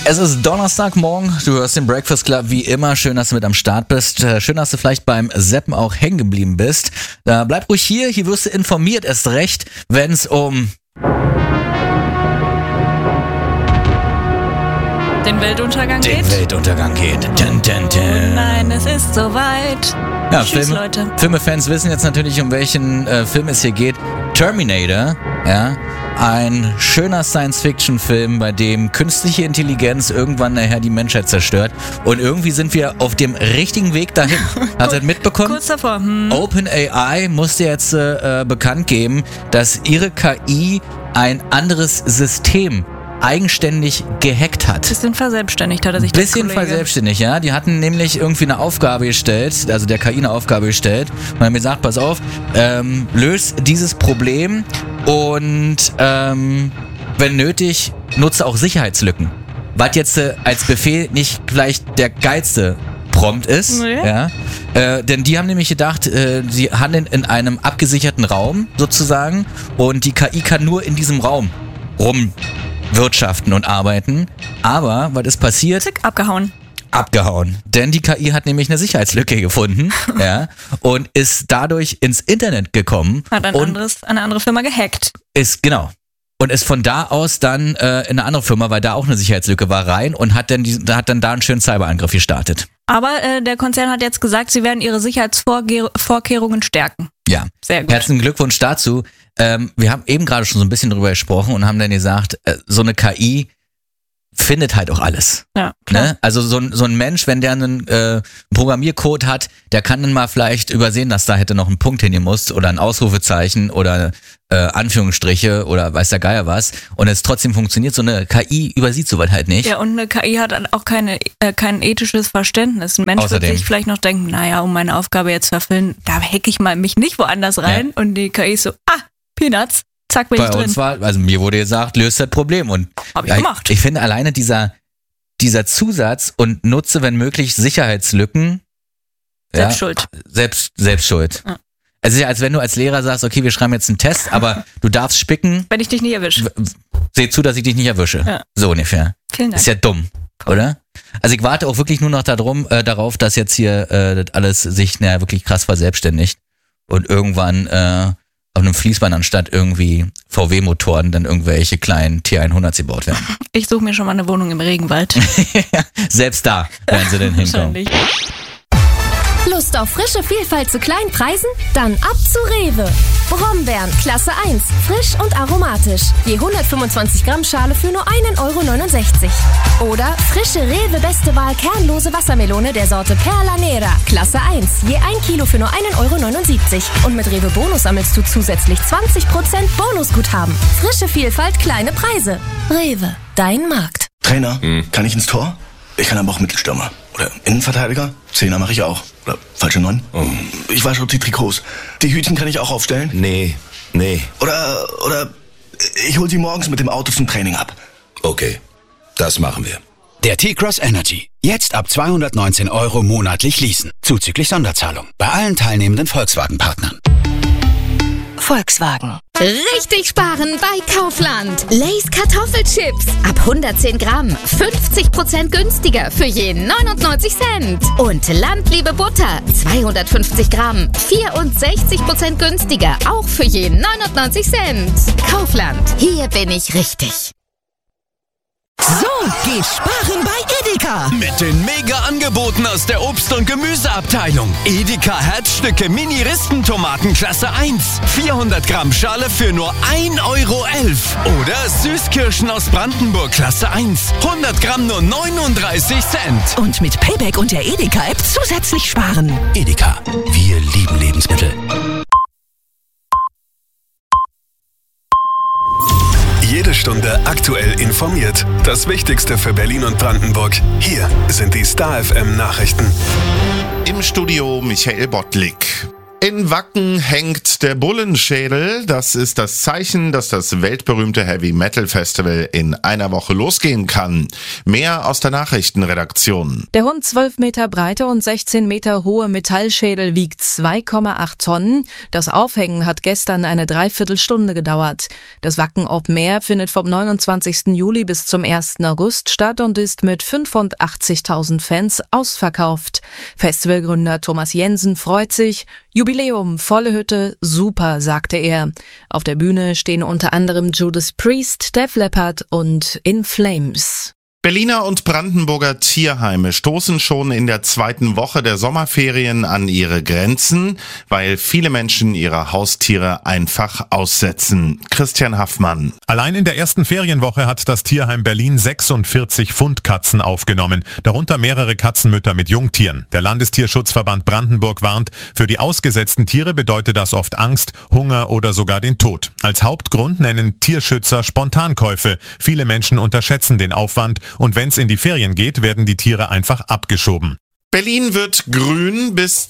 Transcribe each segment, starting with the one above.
Es ist Donnerstagmorgen, du hörst den Breakfast Club wie immer. Schön, dass du mit am Start bist. Schön, dass du vielleicht beim Seppen auch hängen geblieben bist. Bleib ruhig hier wirst du informiert, erst recht, wenn es um den Weltuntergang geht. Dun, dun, dun. Nein, es ist soweit. Ja, Tschüss, Leute. Filmefans wissen jetzt natürlich, um welchen Film es hier geht. Terminator, ja. Ein schöner Science-Fiction-Film, bei dem künstliche Intelligenz irgendwann nachher die Menschheit zerstört. Und irgendwie sind wir auf dem richtigen Weg dahin. Habt ihr das mitbekommen? Kurz davor. OpenAI musste jetzt bekannt geben, dass ihre KI ein anderes System eigenständig gehackt hat. Bisschen verselbstständigt hat er sich Bisschen verselbstständigt, ja. Die hatten nämlich irgendwie eine Aufgabe gestellt, also der KI eine Aufgabe gestellt und haben mir gesagt, pass auf, löst dieses Problem und wenn nötig, nutze auch Sicherheitslücken. Was jetzt als Befehl nicht gleich der geilste Prompt ist, ja. Denn die haben nämlich gedacht, sie handeln in einem abgesicherten Raum sozusagen und die KI kann nur in diesem Raum wirtschaften und arbeiten. Aber, was ist passiert? Zick, abgehauen. Denn die KI hat nämlich eine Sicherheitslücke gefunden, ja, und ist dadurch ins Internet gekommen. Hat eine andere Firma gehackt. Ist von da aus dann in eine andere Firma, weil da auch eine Sicherheitslücke war, rein und hat dann da einen schönen Cyberangriff gestartet. Aber der Konzern hat jetzt gesagt, sie werden ihre Sicherheitsvorkehrungen stärken. Ja, sehr gut. Herzlichen Glückwunsch dazu. Wir haben eben gerade schon so ein bisschen drüber gesprochen und haben dann gesagt, so eine KI findet halt auch alles. Ja, klar. Ne? Also so ein Mensch, wenn der einen Programmiercode hat, der kann dann mal vielleicht übersehen, dass da hätte noch ein Punkt hingemusst oder ein Ausrufezeichen oder Anführungsstriche oder weiß der Geier was und es trotzdem funktioniert. So eine KI übersieht sowas halt nicht. Ja, und eine KI hat auch kein ethisches Verständnis. Ein Mensch wird sich vielleicht noch denken, naja, um meine Aufgabe jetzt zu erfüllen, da hacke ich mal mich nicht woanders rein. Ja. Und die KI ist so, Peanuts, zack, bin ich drin. Bei uns mir wurde gesagt, löst das Problem. Und hab ich gemacht. Ich finde alleine dieser Zusatz und nutze, wenn möglich, Sicherheitslücken. Selbst schuld. Selbst schuld. Ja. Es ist ja, als wenn du als Lehrer sagst, okay, wir schreiben jetzt einen Test, aber du darfst spicken. Wenn ich dich nicht erwische. Seh zu, dass ich dich nicht erwische. Ja. So ungefähr. Vielen Dank. Ist ja dumm, oder? Also ich warte auch wirklich nur noch darauf, dass jetzt hier das alles sich wirklich krass verselbstständigt und irgendwann auf einem Fließband anstatt irgendwie VW-Motoren dann irgendwelche kleinen T100s gebaut werden. Ich suche mir schon mal eine Wohnung im Regenwald. Selbst da werden sie denn hinkommen. Lust auf frische Vielfalt zu kleinen Preisen? Dann ab zu Rewe. Brombeeren, Klasse 1, frisch und aromatisch. Je 125 Gramm Schale für nur 1,69 €. Oder frische Rewe Beste Wahl kernlose Wassermelone der Sorte Perla Nera, Klasse 1, je 1 Kilo für nur 1,79 €. Und mit Rewe Bonus sammelst du zusätzlich 20% Bonusguthaben. Frische Vielfalt, kleine Preise. Rewe, dein Markt. Trainer, kann ich ins Tor? Ich kann aber auch Mittelstürmer. Oder Innenverteidiger? Zehner mache ich auch. Oder falsche 9? Ich wasche die Trikots. Die Hütchen kann ich auch aufstellen? Nee. Oder ich hol sie morgens mit dem Auto zum Training ab. Okay, das machen wir. Der T-Cross Energy. Jetzt ab 219 € monatlich leasen. Zuzüglich Sonderzahlung. Bei allen teilnehmenden Volkswagen-Partnern. Volkswagen. Richtig sparen bei Kaufland. Lay's Kartoffelchips. Ab 110 Gramm. 50% günstiger für je 99 Cent. Und Landliebe Butter. 250 Gramm. 64% günstiger. Auch für je 99 Cent. Kaufland. Hier bin ich richtig. So geht Sparen bei Edeka. Mit den Mega-Angeboten aus der Obst- und Gemüseabteilung. Edeka Herzstücke Mini-Rispentomaten Klasse 1. 400 Gramm Schale für nur 1,11 €. Oder Süßkirschen aus Brandenburg Klasse 1. 100 Gramm nur 39 Cent. Und mit Payback und der Edeka-App zusätzlich sparen. Edeka, wir lieben Lebensmittel. Jede Stunde aktuell informiert. Das Wichtigste für Berlin und Brandenburg. Hier sind die Star FM Nachrichten. Im Studio Michael Bottlik. In Wacken hängt der Bullenschädel. Das ist das Zeichen, dass das weltberühmte Heavy Metal Festival in einer Woche losgehen kann. Mehr aus der Nachrichtenredaktion. Der rund 12 Meter breite und 16 Meter hohe Metallschädel wiegt 2,8 Tonnen. Das Aufhängen hat gestern eine Dreiviertelstunde gedauert. Das Wacken Open Air findet vom 29. Juli bis zum 1. August statt und ist mit 85.000 Fans ausverkauft. Festivalgründer Thomas Jensen freut sich. Jubiläum, volle Hütte, super, sagte er. Auf der Bühne stehen unter anderem Judas Priest, Def Leppard und In Flames. Berliner und Brandenburger Tierheime stoßen schon in der zweiten Woche der Sommerferien an ihre Grenzen, weil viele Menschen ihre Haustiere einfach aussetzen. Christian Haffmann. Allein in der ersten Ferienwoche hat das Tierheim Berlin 46 Fundkatzen aufgenommen, darunter mehrere Katzenmütter mit Jungtieren. Der Landestierschutzverband Brandenburg warnt, für die ausgesetzten Tiere bedeutet das oft Angst, Hunger oder sogar den Tod. Als Hauptgrund nennen Tierschützer Spontankäufe. Viele Menschen unterschätzen den Aufwand. Und wenn es in die Ferien geht, werden die Tiere einfach abgeschoben. Berlin wird grün. Bis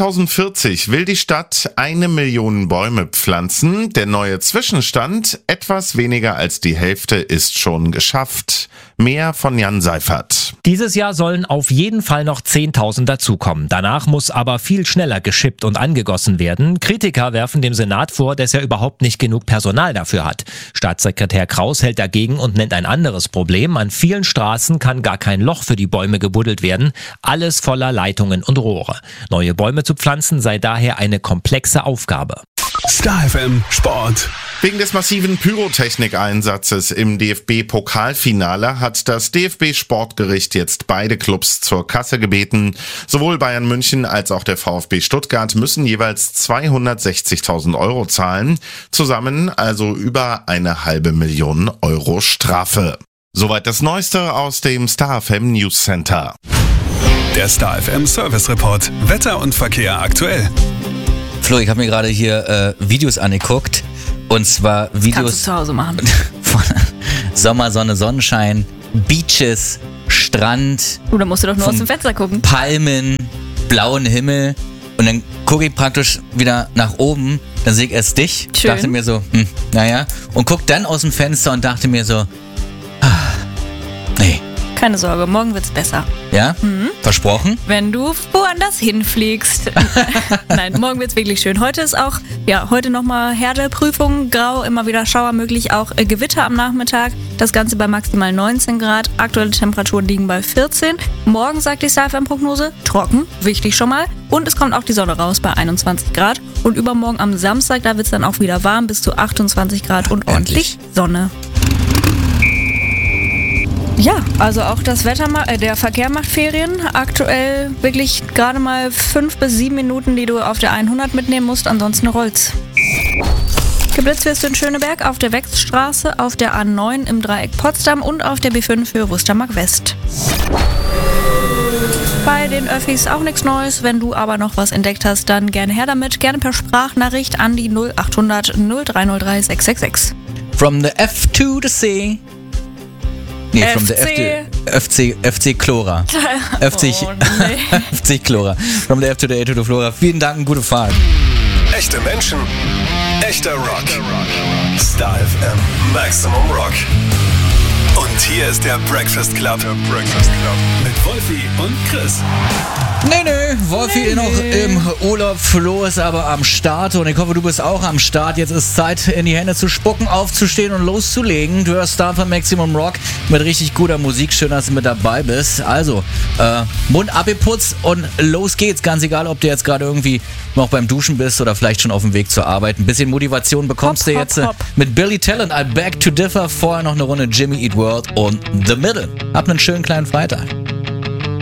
2040 will die Stadt 1 Million Bäume pflanzen. Der neue Zwischenstand, etwas weniger als die Hälfte, ist schon geschafft. Mehr von Jan Seifert. Dieses Jahr sollen auf jeden Fall noch 10.000 dazukommen. Danach muss aber viel schneller geschippt und angegossen werden. Kritiker werfen dem Senat vor, dass er überhaupt nicht genug Personal dafür hat. Staatssekretär Kraus hält dagegen und nennt ein anderes Problem. An vielen Straßen kann gar kein Loch für die Bäume gebuddelt werden. Alles voller Leitungen und Rohre. Neue Bäume zu pflanzen sei daher eine komplexe Aufgabe. Star FM Sport. Wegen des massiven Pyrotechnikeinsatzes im DFB-Pokalfinale hat das DFB-Sportgericht jetzt beide Clubs zur Kasse gebeten. Sowohl Bayern München als auch der VfB Stuttgart müssen jeweils 260.000 Euro zahlen. Zusammen also über 500.000 Euro Strafe. Soweit das Neueste aus dem Star FM News Center. Der Star FM Service Report. Wetter und Verkehr aktuell. Flo, ich habe mir gerade hier Videos angeguckt. Und zwar Videos kannst du zu Hause machen. Von Sommer, Sonne, Sonnenschein, Beaches, Strand. Da musst du doch nur aus dem Fenster gucken. Palmen, blauen Himmel. Und dann gucke ich praktisch wieder nach oben. Dann sehe ich erst dich. Schön. Dachte mir so, naja. Und guck dann aus dem Fenster und dachte mir so, nee. Keine Sorge, morgen wird's besser. Ja? Versprochen? Wenn du woanders hinfliegst. Nein, morgen wird's wirklich schön. Heute ist auch, heute nochmal Härteprüfung, grau, immer wieder Schauer möglich, auch Gewitter am Nachmittag. Das Ganze bei maximal 19 Grad. Aktuelle Temperaturen liegen bei 14. Morgen sagt die Star FM-Prognose, trocken, wichtig schon mal. Und es kommt auch die Sonne raus bei 21 Grad. Und übermorgen am Samstag, da wird's dann auch wieder warm, bis zu 28 Grad und ordentlich Sonne. Ja, also auch das Wetter, der Verkehr macht Ferien. Aktuell wirklich gerade mal 5 bis 7 Minuten, die du auf der 100 mitnehmen musst, ansonsten rollt's. Geblitzt wirst du in Schöneberg auf der Wechsstraße, auf der A9 im Dreieck Potsdam und auf der B5 für Wustermark West. Bei den Öffis auch nichts Neues. Wenn du aber noch was entdeckt hast, dann gerne her damit. Gerne per Sprachnachricht an die 0800 0303 666. From the F to the C. Nee, from the FC Chlora. FC Chlora. From the F to the A to the Flora. Vielen Dank, gute Fahrt. Echte Menschen, echter Rock. Star FM Maximum Rock. Und hier ist der Breakfast Club. Mit Wolfi und Chris. Nee, Wolfi noch im Urlaub, Flo ist aber am Start und ich hoffe, du bist auch am Start. Jetzt ist Zeit, in die Hände zu spucken, aufzustehen und loszulegen. Du hörst Star von Maximum Rock mit richtig guter Musik. Schön, dass du mit dabei bist. Also, Mund abgeputzt und los geht's. Ganz egal, ob du jetzt gerade irgendwie noch beim Duschen bist oder vielleicht schon auf dem Weg zur Arbeit. Ein bisschen Motivation bekommst du jetzt mit Billy Talent, I Beg to Differ. Vorher noch eine Runde Jimmy Eat World und The Middle. Hab einen schönen kleinen Freitag.